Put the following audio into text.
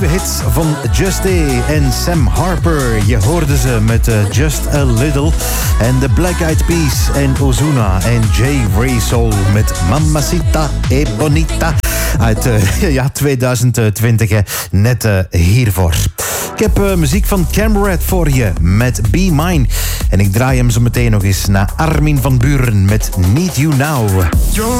nieuwe hits van Just A en Sam Harper. Je hoorde ze met Just a Little. En de Black Eyed Peas en Ozuna en Jay Ray Soul met Mamacita e Bonita. Uit 2020, net hiervoor. Ik heb muziek van Camerad voor je met Be Mine. En ik draai hem zo meteen nog eens naar Armin van Buuren met Need You Now.